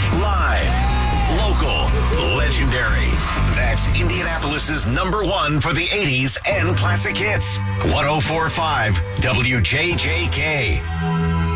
Live, local, legendary. That's Indianapolis's #1 for the 80s and classic hits. 104.5 WJJK.